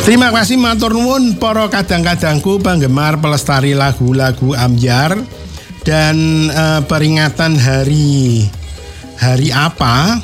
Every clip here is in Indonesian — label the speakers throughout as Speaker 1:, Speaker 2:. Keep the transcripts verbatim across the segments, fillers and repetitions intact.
Speaker 1: Terima kasih matur nuwun para kadang-kadangku penggemar pelestari lagu-lagu Ambyar dan uh, peringatan hari hari apa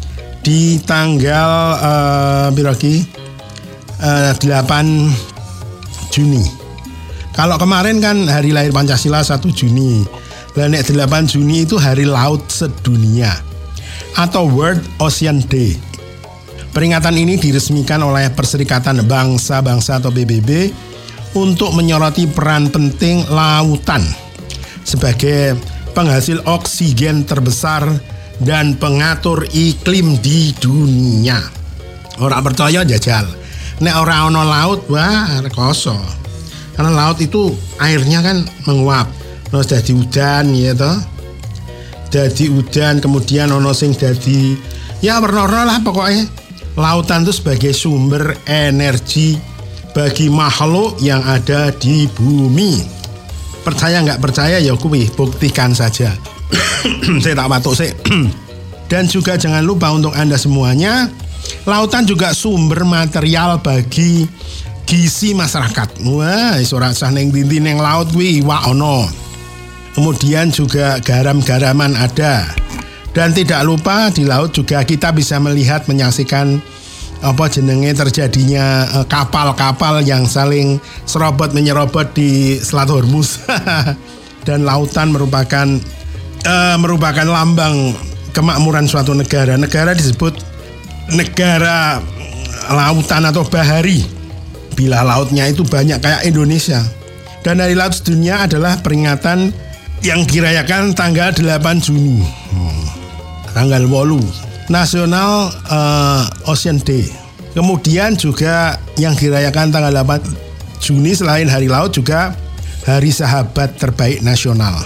Speaker 1: di tanggal uh, biraki uh, delapan Juni. Kalau kemarin kan hari lahir Pancasila satu Juni. Dan delapan Juni itu hari laut sedunia atau World Ocean Day. Peringatan ini diresmikan oleh Perserikatan Bangsa-Bangsa atau P B B untuk menyoroti peran penting lautan sebagai penghasil oksigen terbesar dan pengatur iklim di dunia. Orang percaya jajal. Nek ora ono laut, wah rekoso. Karena laut itu airnya kan menguap. Terus jadi udan ya toh. Jadi udan kemudian ono sing jadi ya warna-warna lah pokoknya. Lautan itu sebagai sumber energi bagi makhluk yang ada di bumi. Percaya nggak percaya ya kuwi buktikan saja. Saya tak patok sih. Dan juga jangan lupa untuk Anda semuanya, lautan juga sumber material bagi gizi masyarakat. Wah, ora sah ning ndi ning laut kuwi iwak ono. Kemudian juga garam-garaman ada. Dan tidak lupa di laut juga kita bisa melihat menyaksikan apa jenenge terjadinya uh, kapal-kapal yang saling serobot menyerobot di Selat Hormuz. Dan lautan merupakan uh, merupakan lambang kemakmuran suatu negara. Negara disebut negara lautan atau bahari bila lautnya itu banyak kayak Indonesia. Dan Hari Laut Sedunia adalah peringatan yang dirayakan tanggal delapan Juni. Hmm. Tanggal delapan National uh, Ocean Day. Kemudian juga yang dirayakan tanggal delapan Juni selain Hari Laut juga Hari Sahabat Terbaik Nasional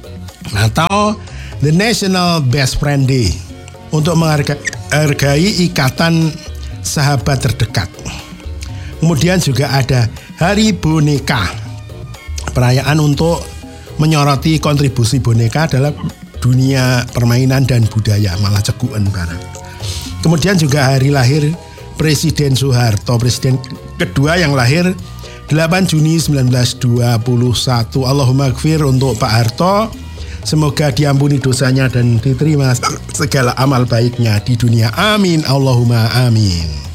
Speaker 1: atau The National Best Friend Day untuk menghargai ikatan sahabat terdekat. Kemudian juga ada Hari Boneka, perayaan untuk menyoroti kontribusi boneka dalam dunia permainan dan budaya, malah ceguken barang. Kemudian juga hari lahir Presiden Soeharto, presiden kedua yang lahir delapan Juni sembilan belas dua puluh satu. Allahumma gfir untuk Pak Harto. Semoga diampuni dosanya dan diterima segala amal baiknya di dunia. Amin. Allahumma amin.